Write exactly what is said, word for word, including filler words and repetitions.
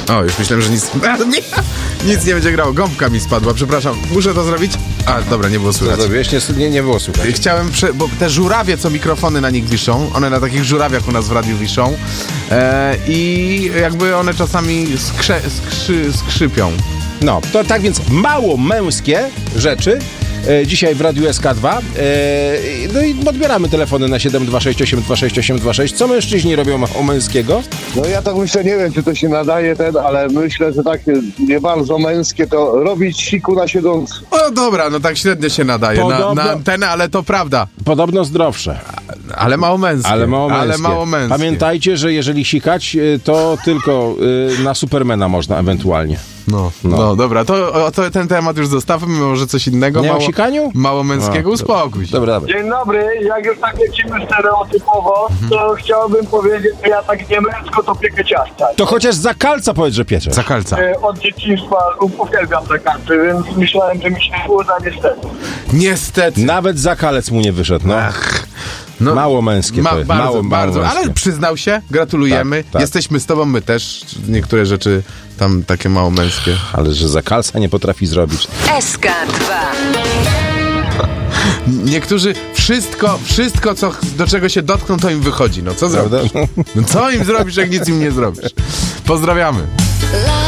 O, już myślałem, że nic, nic nie będzie grało. Gąbka mi spadła, przepraszam. Muszę to zrobić? A, dobra, nie było słychać. Co zrobiłeś? Nie, nie, nie było słychać. Chciałem, prze... bo te żurawie, co mikrofony na nich wiszą, one na takich żurawiach u nas w radiu wiszą e, i jakby one czasami skrze... skrzy... skrzypią. No, to tak więc mało męskie rzeczy e, dzisiaj w Radiu S K dwa. E, no i odbieramy telefony na siedem dwa sześć osiem dwa sześć osiem dwa sześć. Co mężczyźni robią mało męskiego? No ja tak myślę, nie wiem, czy to się nadaje ten, ale myślę, że takie nie bardzo męskie to robić siku na siedząco. O dobra, no tak średnio się nadaje Podobno... na, na antenę, ale to prawda. Podobno zdrowsze. Ale mało męskie. Ale mało męskie. Ale mało męskie. Pamiętajcie, że jeżeli sikać, to tylko y, na Supermana można ewentualnie. No, no. no dobra, to, o, to ten temat już zostawmy, może coś innego. Nie mało, o sikaniu? Mało męskiego, no, uspokój się. Dobra, dobra. Dzień dobry, jak już tak lecimy stereotypowo, to chciałbym powiedzieć, że ja tak nie męsko to piekę ciasta. To chociaż za kalca powiedz, że pieczesz. Za kalca. E, Od dzieciństwa uwielbiam te karty, więc myślałem, że mi się uda, niestety. Niestety. Nawet za kalec mu nie wyszedł, no. Ach, no mało męskie ma, to jest. bardzo, Mało, bardzo, mało ale męskie. przyznał się, gratulujemy. Tak, tak. Jesteśmy z tobą, my też. Niektóre rzeczy tam takie mało męskie. Ale że za kalca nie potrafi zrobić. S K dwa. Niektórzy wszystko, wszystko co, do czego się dotkną, to im wychodzi. No co Prawda? zrobisz? No, co im zrobisz, jak nic im nie zrobisz? Pozdrawiamy.